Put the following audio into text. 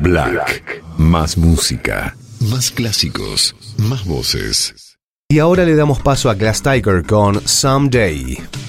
Black. Más música, más clásicos, más voces. Y ahora le damos paso a Glass Tiger con Someday.